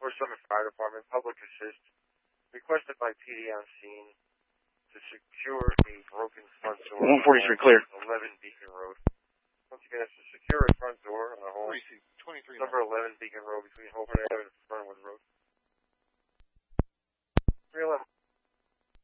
Summit Fire Department, public assist, requested by PD on scene to secure a broken front door. 143 clear. 11 Beacon Road. Once again, it's to secure a front door on a home. 23 number 11 Beacon Road between Hope and Fernwood Road. 311.